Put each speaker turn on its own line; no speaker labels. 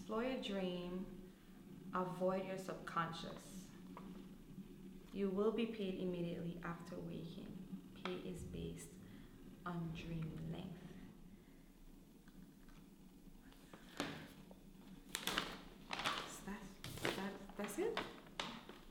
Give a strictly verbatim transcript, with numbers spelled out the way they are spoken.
explore your dream, avoid your subconscious. You will be paid immediately after waking. Pay is based on dream length.